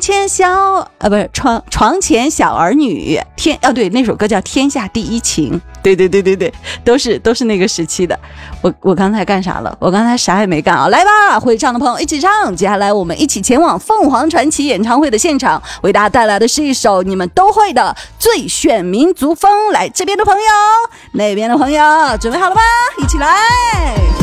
前不是床前小儿女，对，那首歌叫《天下第一情》。对，都是那个时期的。我刚才干啥了？我刚才啥也没干啊！来吧，会唱的朋友一起唱。接下来我们一起前往凤凰传奇演唱会的现场，为大家带来的是一首你们都会的最炫民族风。来，这边的朋友，那边的朋友，准备好了吗？一起来！